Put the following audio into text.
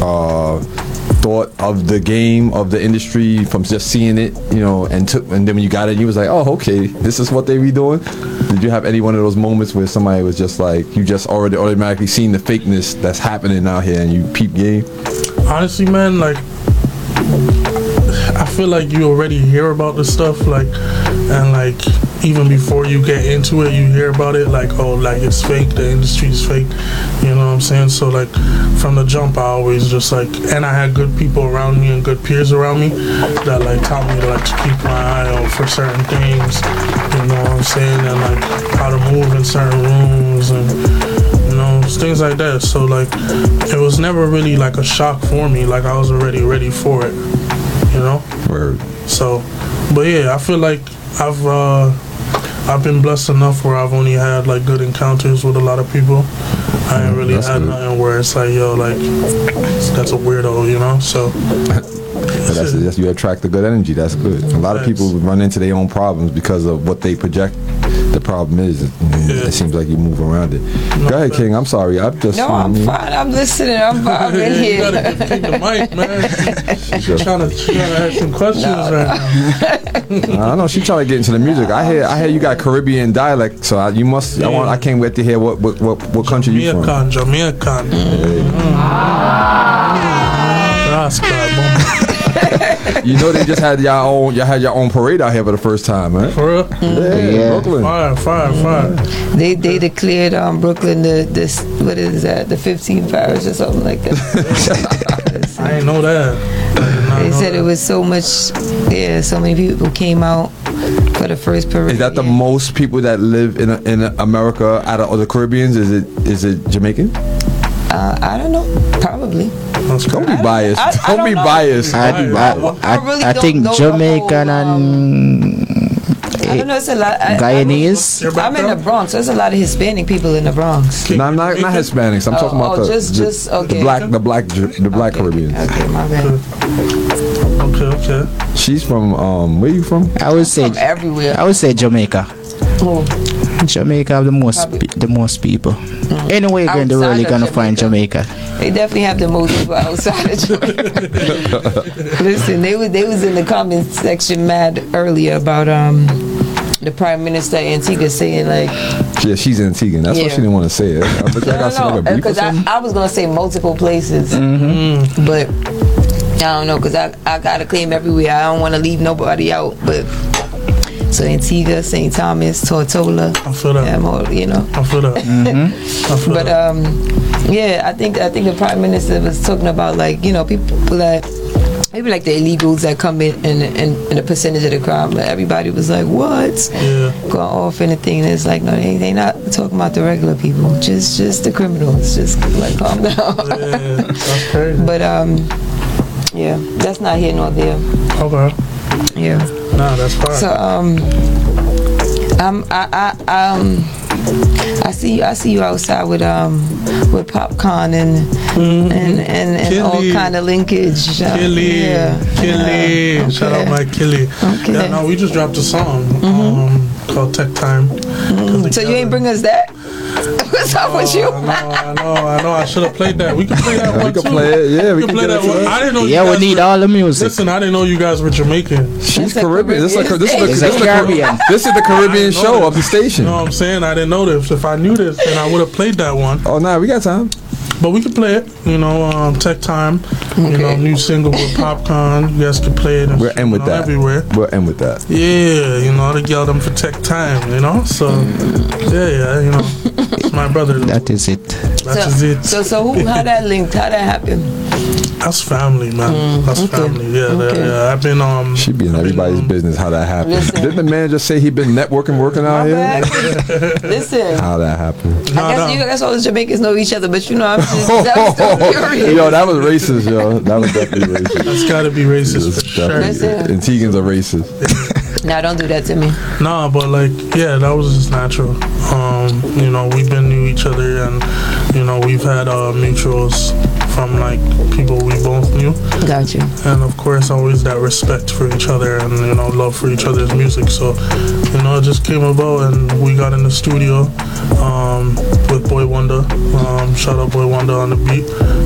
thought of the game, of the industry, from just seeing it, and then when you got it, you was like, oh, okay, this is what they be doing? Did you have any one of those moments where somebody was just like, you just already automatically seen the fakeness that's happening out here and you peep game? Honestly, man, like, I feel like you already hear about this stuff, like, and like, even before you get into it, you hear about it, like, oh, like, it's fake, the industry's fake, you know what I'm saying? So, like, from the jump, I always just, like, and I had good people around me and good peers around me that, like, taught me to, like, to keep my eye out for certain things, you know what I'm saying? And, like, how to move in certain rooms and, things like that. So, like, it was never really, like, a shock for me. Like, I was already ready for it, you know? Word. So, but yeah, I feel like I've been blessed enough where I've only had like good encounters with a lot of people. I ain't really had nothing where it's like, yo, like, that's a weirdo, you know? So that's you attract the good energy. That's good. A lot of people run into their own problems because of what they project. The problem is, it seems like you move around it. Go ahead, King. I'm sorry. I'm just. No, I'm fine. I'm listening. I'm in here. You gotta take the mic, man. She's trying to ask some questions right now. I know she's trying to get into the music. I hear you got Caribbean dialect, so you must. Yeah. I can't wait to hear what country you from. Jamaican. You know they just had y'all had your own parade out here for the first time, right? For real? Yeah. Brooklyn. Fire. They declared Brooklyn this what is that, the 15th parish or something like that. I didn't know that. They said it was so much. Yeah, so many people came out for the first parade. Is that the most people that live in America out of the Caribbeans? Is it Jamaican? I don't know. Probably. Don't be biased. Don't be biased. I think Jamaican and I don't know. It's a lot. Guyanese. I'm in the Bronx. There's a lot of Hispanic people in the Bronx. No, not Hispanics. I'm talking about the black Caribbeans. Okay, my bad. Okay. She's from where you from? I would say from everywhere. I would say Jamaica. Oh. Jamaica have the most people. Anyway, you're in the world, you're gonna find Jamaica. They definitely have the most people outside of Jamaica. Listen, they was in the comments section mad earlier about the Prime Minister Antigua saying like, yeah, she's Antiguan. That's why she didn't want to say it. No, because I was gonna say multiple places, but I don't know, because I gotta claim everywhere. I don't want to leave nobody out, but. So Antigua, St. Thomas, Tortola. I feel that. I feel that. But yeah, I think the Prime Minister was talking about like people that maybe like the illegals that come in a percentage of the crime. But everybody was like, what? Yeah. Going off anything. And it's like, no, they not talking about the regular people. Just the criminals. Just like calm down. Yeah, that's crazy. But yeah, that's not here nor there. Okay. Yeah. No, that's fine. So I see you outside with popcorn and all kind of linkage. Killy. Okay. Shout out my Killy. Okay. Yeah, no, we just dropped a song called Tech Time. So you ain't bring us that? What's up with you? I know. I should have played that. We can play that one too. We can play it. Yeah, we can play that one. I didn't know. Yeah, we need all the music. Listen, I didn't know you guys were Jamaican. She's Caribbean. This is the Caribbean show of the station. You know what I'm saying? I didn't know this. If I knew this, then I would have played that one. Oh, nah, we got time. But we can play it, Tech Time, new single with Popcorn. You guys can play it. We'll end with that. Everywhere. We'll end with that. Yeah, they yell them for Tech Time, So, yeah, it's my brother. That is it. That is it. So how that linked? How that happened? That's family, man. That's family. Yeah. I've been She be in everybody's business. How that happened? Listen. Didn't the man just say he been networking, working out here? Listen. How that happened? I guess all the Jamaicans know each other, but I'm just curious. Yo, that was racist, yo. That was definitely racist. That's got to be racist for sure. Antiguans are racist. Nah, don't do that to me. Nah, but that was just natural. We've been knew each other, and we've had mutuals from people we both knew. Gotcha. And of course, always that respect for each other and love for each other's music. So it just came about, and we got in the studio with Boy Wonder. Shout out Boy Wonder on the beat.